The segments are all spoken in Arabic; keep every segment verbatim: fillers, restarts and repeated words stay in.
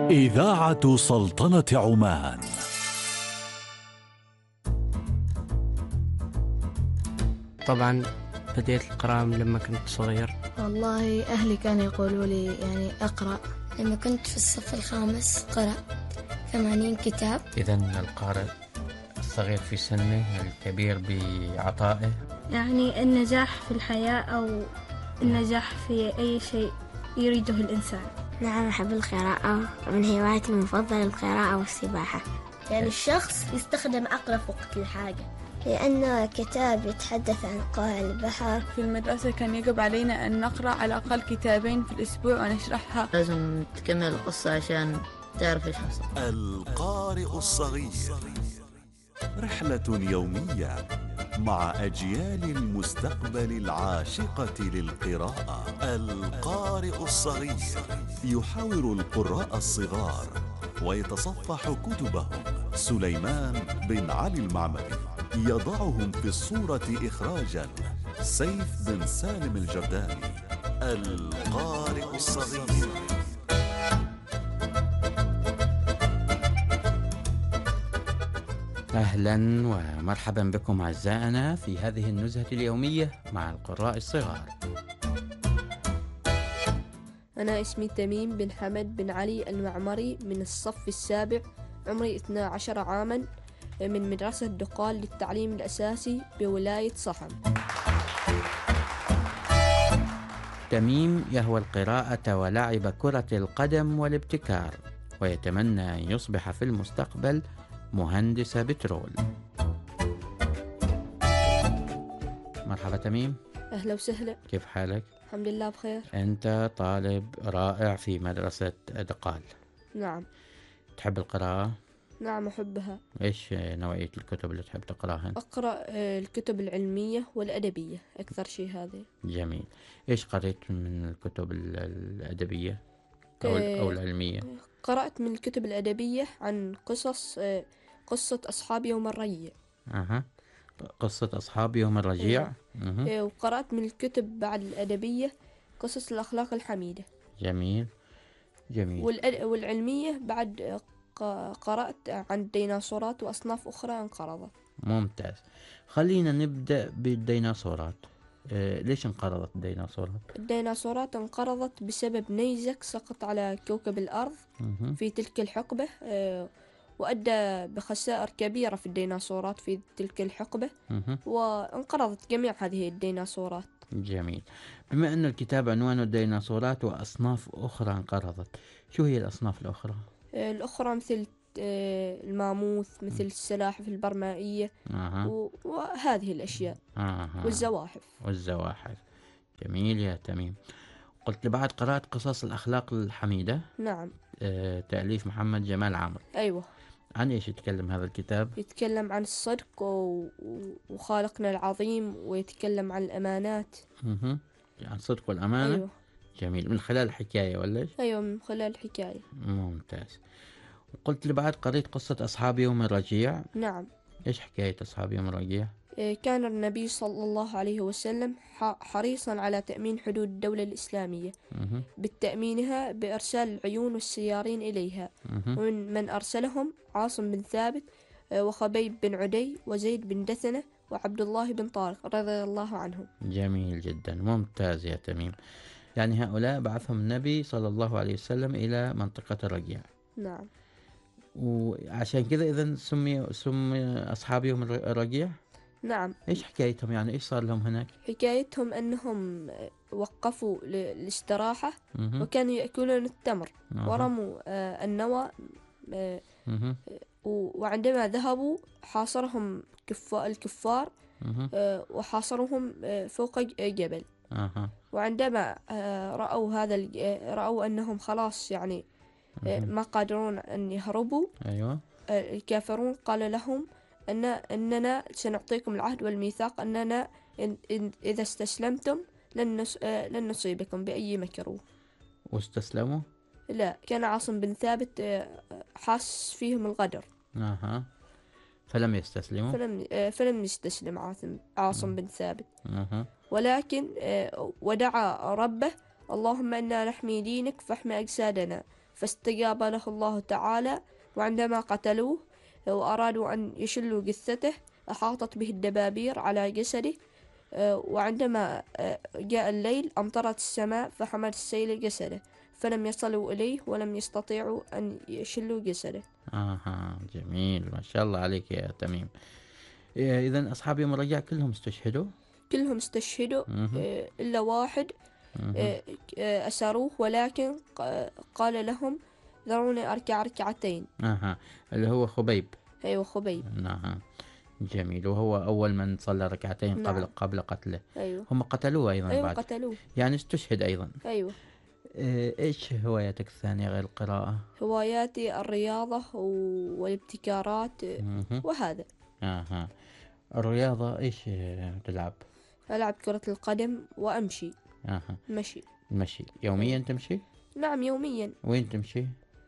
إذاعة سلطنة عمان. طبعا بديت القراءة لما كنت صغير. والله أهلي كانوا يقولوا لي يعني أقرأ. لما كنت في الصف الخامس قرأت ثمانين كتاب. إذن القارئ الصغير في سنه الكبير بعطائه. يعني النجاح في الحياة أو النجاح في أي شيء يريده الإنسان. نعم أحب القراءة، من هواياتي المفضلة القراءة والسباحة. يعني الشخص يستخدم عقله في وقت الحاجة، لأنه كتاب يتحدث عن قاع البحر. في المدرسة كان يجب علينا أن نقرأ على الأقل كتابين في الأسبوع ونشرحها. لازم تكمل القصة عشان تعرف إيش حصل. القارئ الصغير، رحلة يومية مع أجيال المستقبل العاشقة للقراءة. القارئ الصغير يحاور القراء الصغار ويتصفح كتبهم. سليمان بن علي المعمري يضعهم في الصورة إخراجا سيف بن سالم الجرداني. القارئ الصغير. أهلا ومرحبا بكم أعزائنا في هذه النزهة اليومية مع القراء الصغار. أنا اسمي تميم بن حمد بن علي المعمري من الصف السابع، عمري اثنا عشر عاما، من مدرسة دقال للتعليم الأساسي بولاية صحن. تميم يهوى القراءة ولعب كرة القدم والابتكار، ويتمنى أن يصبح في المستقبل مهندس بترول. مرحبا تميم. أهلا وسهلا. كيف حالك؟ الحمد لله بخير. أنت طالب رائع في مدرسة دقال. نعم. تحب القراءة؟ نعم أحبها. إيش نوعية الكتب اللي تحب تقرأها؟ أقرأ الكتب العلمية والأدبية أكثر شيء. هذه جميل. إيش قرأت من الكتب الأدبية أو, أو العلمية؟ قرأت من الكتب الأدبية عن قصص قصة أصحاب يوم الرجيع. أها. قصة أصحاب يوم الرجيع. أه. وقرأت من الكتب بعد الأدبية قصص الأخلاق الحميدة. جميل جميل. والأد... والعلمية بعد قرأت عن الديناصورات وأصناف أخرى انقرضت. ممتاز. خلينا نبدأ بالديناصورات. آه، ليش انقرضت الديناصورات؟ الديناصورات انقرضت بسبب نيزك سقط على كوكب الأرض مه. في تلك الحقبة، آه، وأدى بخسائر كبيرة في الديناصورات في تلك الحقبة، مه. وانقرضت جميع هذه الديناصورات. جميل. بما أن الكتاب عنوانه الديناصورات وأصناف أخرى انقرضت، شو هي الأصناف الأخرى؟ آه، الأخرى مثل الماموث، مثل السلاحف البرمائية، آه. وهذه الأشياء، آه. والزواحف والزواحف. جميل يا تميم. قلت لي بعد قرأت قصص الأخلاق الحميدة. نعم. آه، تأليف محمد جمال عامر. أيوة. عن إيش يتكلم هذا الكتاب؟ يتكلم عن الصدق و... وخالقنا العظيم، ويتكلم عن الأمانات. مه. عن الصدق والأمانة. أيوة. جميل. من خلال الحكاية ولا إيش؟ أيوة من خلال الحكاية. ممتاز. قلت لي بعد قريت قصة أصحاب يوم الرجيع. نعم. إيش حكاية أصحاب يوم الرجيع؟ كان النبي صلى الله عليه وسلم حريصا على تأمين حدود الدولة الإسلامية، مه. بالتأمينها بإرسال العيون والسيارين إليها، مه. ومن من أرسلهم عاصم بن ثابت وخبيب بن عدي وزيد بن دثنة وعبد الله بن طارق رضي الله عنهم. جميل جدا. ممتاز يا تميم. يعني هؤلاء بعثهم النبي صلى الله عليه وسلم إلى منطقة الرجيع. نعم. وعشان كذا إذن سمي سمي أصحاب يوم الرجيع. نعم. إيش حكايتهم؟ يعني إيش صار لهم هناك؟ حكايتهم أنهم وقفوا للاستراحة، مه. وكانوا يأكلون التمر، أه. ورموا آه النوى، آه مه. وعندما ذهبوا حاصرهم الكفار، آه وحاصرهم آه فوق جبل. أه. وعندما آه رأوا هذا رأوا أنهم خلاص يعني آه ما قادرون أن يهربوا. أيوة. آه الكافرون قال لهم أن أننا سنعطيكم العهد والميثاق أننا إن إن إذا استسلمتم لن نس آه لن نصيبكم بأي مكروه. واستسلموا؟ لا، كان عاصم بن ثابت آه حاس فيهم الغدر. أها. فلم يستسلموا. فلم آه فلم يستسلم عاصم عاصم بن ثابت. أها. ولكن آه ودعا ربه: اللهم إنا نحمي دينك فاحمي أجسادنا، فاستجاب له الله تعالى، وعندما قتلوه وأرادوا أن يشلوا جثته أحاطت به الدبابير على جسده، وعندما جاء الليل أمطرت السماء فحملت السيل جسده، فلم يصلوا إليه ولم يستطيعوا أن يشلوا جسده. آها جميل، ما شاء الله عليك يا تميم. إذن أصحاب يوم الرجاء كلهم استشهدوا؟ كلهم استشهدوا إلا واحد أسروه، ولكن قال لهم ذروني أركع ركعتين. آها اللي هو خبيب. أيوة خبيب. نعم جميل، وهو أول من صلى ركعتين قبل نعم. قبل قتله. أيوة. هم قتلوه أيضا أيوة بعد. قتلوه. يعني استشهد أيضا. أيوة. إيش هواياتك الثانية غير القراءة؟ هواياتي الرياضة والابتكارات وهذا. آها الرياضة إيش تلعب؟ ألعب كرة القدم وأمشي. آها مشي. مشي يوميا تمشي؟ نعم يوميا. وين تمشي؟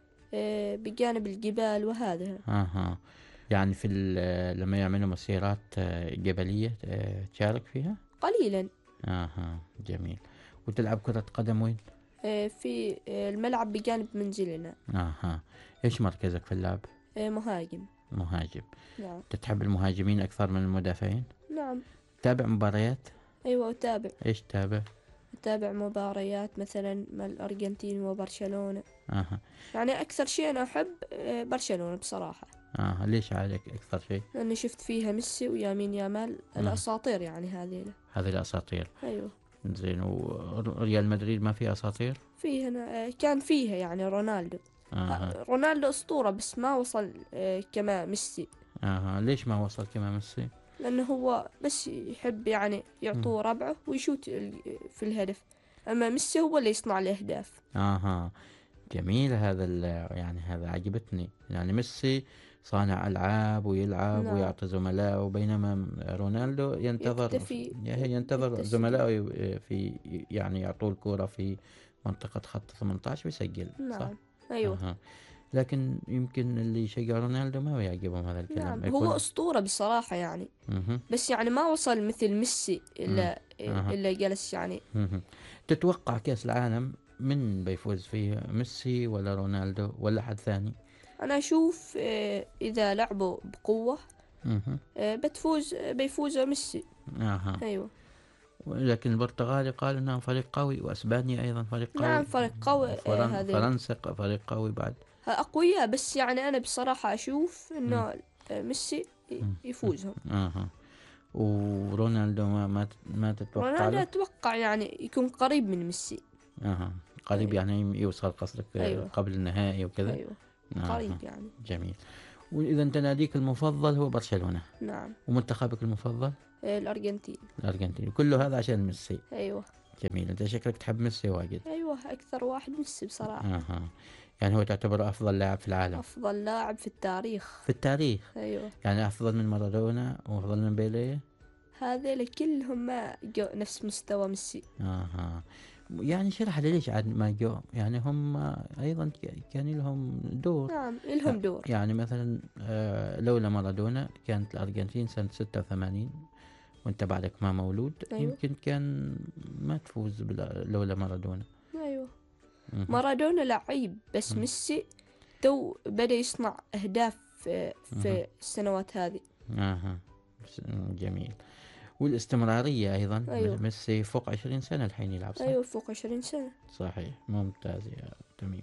أه بجانب الجبال وهذا. آها يعني في لما يعملوا مسيرات جبلية تشارك فيها؟ قليلا. آها جميل. وتلعب كرة قدم وين؟ أه في الملعب بجانب منزلنا. آها إيش مركزك في اللعب؟ أه مهاجم. مهاجم. نعم. تتحب المهاجمين أكثر من المدافعين؟ نعم. تابع مباريات؟ أيوة أتابع. إيش تابع؟ أتابع مباريات مثلا مع الأرجنتين وبرشلونة. آها. يعني أكثر شيء أنا أحب برشلونة بصراحة. آه ليش عليك أكثر شيء؟ لأني شفت فيها ميسي ويامين يامال الأساطير، يعني هذه هذه الأساطير. أيوة. زين، وريال مدريد ما فيها أساطير؟ فيها، كان فيها يعني رونالدو. آه. رونالدو أسطورة بس ما وصل كما ميسي. آه ليش ما وصل كما ميسي؟ لأنه هو بس يحب يعني يعطوه ربعه ويشوت في الهدف، أما ميسي هو اللي يصنع الأهداف. آها جميل، هذا يعني هذا عجبتني، يعني ميسي صانع ألعاب ويلعب نعم. ويعطي زملائه، بينما رونالدو ينتظر يكتفي ينتظر يكتفي. زملائه في يعني يعطوه الكرة في منطقة خط ثمانية عشر ويسجل. نعم. صح؟ أيوه. أه. لكن يمكن اللي يشجع رونالدو ما يعجبهم هذا الكلام. نعم. يكون... هو أسطورة بصراحة يعني. مه. بس يعني ما وصل مثل ميسي إلا أه. إلا جلس يعني. مه. تتوقع كأس العالم من بيفوز فيه، ميسي ولا رونالدو ولا حد ثاني؟ أنا أشوف إذا لعبوا بقوة مه. بتفوز بيفوز ميسي. أها. أيوة. لكن البرتغال قال انهم فريق قوي، واسبانيا ايضا فريق قوي. نعم فريق قوي. فرن... آه فرنسا فريق قوي بعد. اقوياء، بس يعني انا بصراحه اشوف انه ميسي يفوزهم. اها. ورونالدو ما ما, ما تتوقع؟ رونالدو اتوقع يعني يكون قريب من ميسي. اها قريب. أيوة. يعني يوصل قصدك. أيوة. قبل النهائي وكذا. ايوه آه. قريب يعني. جميل. واذا انت ناديك المفضل هو برشلونة. نعم. ومنتخبك المفضل؟ الارجنتين. الارجنتين. كله هذا عشان ميسي. ايوه. جميل، انت شكلك تحب ميسي واجد. ايوه اكثر واحد ميسي بصراحه. اها. يعني هو تعتبره افضل لاعب في العالم؟ افضل لاعب في التاريخ. في التاريخ. ايوه. يعني افضل من مارادونا وافضل من بيليه؟ هذول كلهم ما جو نفس مستوى ميسي. اها. يعني شرح لي ليش عاد ما جو، يعني هم ايضا كان لهم دور. نعم لهم دور. يعني مثلا لولا مارادونا كانت الارجنتين سنة ستة وثمانين وانت بعدك ما مولود. أيوة. يمكن كان ما تفوز لولا مارادونا. ايوه. مارادونا لعيب، بس م. ميسي تو بدأ يصنع اهداف في, في السنوات هذه. اها جميل. والاستمرارية أيضا. أيوة. ميسي فوق عشرين سنة الحين يلعب صح؟ أيوة فوق عشرين سنة. صحيح، ممتاز يا تميم.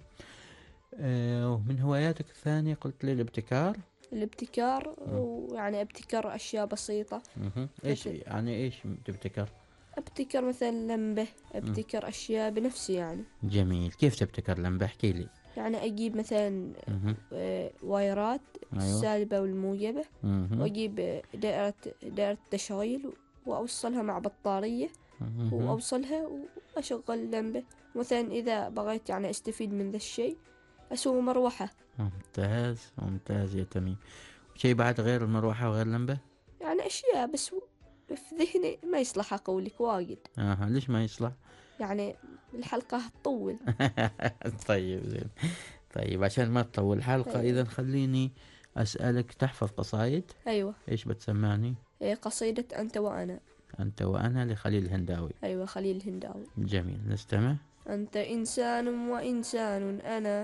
آه من هواياتك الثانية قلت لي الابتكار. الابتكار ويعني ابتكار أشياء بسيطة. مه. إيش يعني إيش تبتكر؟ ابتكر مثلا لمبة، ابتكر مه. أشياء بنفسي يعني. جميل. كيف تبتكر لمبة؟ احكي لي. يعني أجيب مثلا آه وايرات. أيوة. السالبة والموجبة. مه. وأجيب دائرة دائرة تشغيل وأوصلها مع بطارية. مه. وأوصلها وأشغل لمبة. مثلا إذا بغيت يعني أستفيد من ذا الشيء أسوي مروحة. ممتاز ممتاز يا تميم. شيء بعد غير المروحة وغير اللمبة؟ يعني أشياء بس في ذهني ما يصلح أقولك واجد. آه ليش ما يصلح؟ يعني الحلقة تطول. طيب زين. طيب عشان ما تطول الحلقة. طيب. إذا خليني أسألك، تحفظ قصايد؟ أيوة. إيش بتسمعني؟ إيه قصيدة أنت وأنا. أنت وأنا لخليل الهنداوي. أيوة خليل الهنداوي. جميل، نستمع. أنت إنسان وإنسان أنا،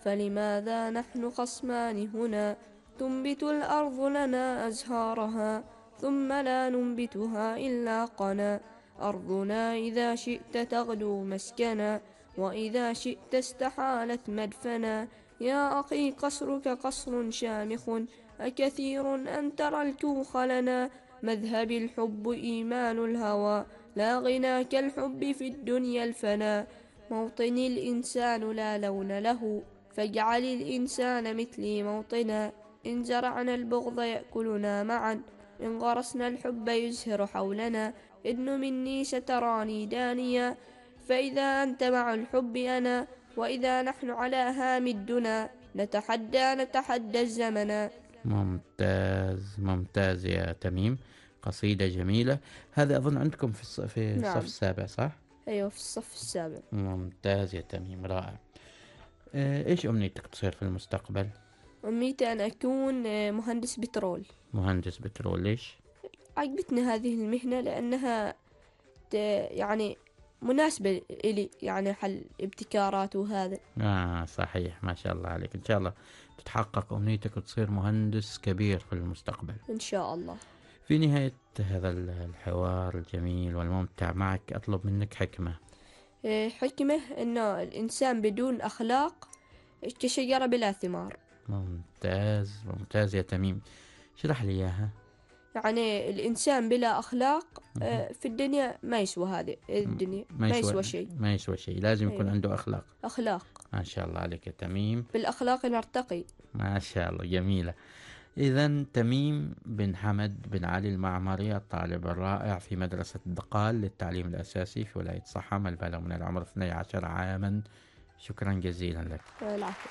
فلماذا نحن خصمان هنا تنبت الأرض لنا أزهارها ثم لا ننبتها إلا قنا أرضنا إذا شئت تغدو مسكنا وإذا شئت استحالت مدفنا يا أخي قصرك قصر شامخ أكثير أن ترى الكوخ لنا مذهب الحب إيمان الهوى لا غنى كالحب في الدنيا الفنا موطن الإنسان لا لون له فاجعل الإنسان مثلي موطنا إن زرعنا البغض يأكلنا معا إن غرسنا الحب يزهر حولنا إن مني ستراني دانيا فإذا أنت مع الحب أنا وإذا نحن على هام الدنا نتحدى نتحدى الزمنا. ممتاز ممتاز يا تميم، قصيدة جميلة. هذا أظن عندكم في الصف, في نعم. الصف السابع صح؟ أيوة في الصف السابع. ممتاز يا تميم، رائع. إيش أمنيتك تصير في المستقبل؟ أمنيتي أن أكون مهندس بترول. مهندس بترول، ليش؟ عجبتني هذه المهنة لأنها يعني مناسبة إلي، يعني حل ابتكارات وهذا. آه صحيح، ما شاء الله عليك. إن شاء الله تتحقق أمنيتك وتصير مهندس كبير في المستقبل إن شاء الله. في نهاية هذا الحوار الجميل والممتع معك أطلب منك حكمة. حكمة إنه الإنسان بدون أخلاق كشجرة بلا ثمار. ممتاز ممتاز يا تميم، اشرح لي إياها. يعني الإنسان بلا أخلاق في الدنيا ما يسوى، هذه الدنيا ما, ما يسوى شيء، ما يسوى شيء، لازم يكون أيوة. عنده أخلاق. أخلاق. ما شاء الله عليك يا تميم، بالأخلاق نرتقي. ما شاء الله، جميلة. إذن تميم بن حمد بن علي المعمري، الطالب الرائع في مدرسة الدقال للتعليم الأساسي في ولاية صحم، البالغ من العمر اثني عشر عاما. شكرا جزيلا لك. العفو.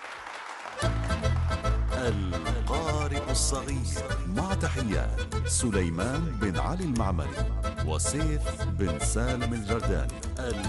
القارئ الصغير، مع تحيات سليمان بن علي المعمري وسيف بن سالم الجرداني.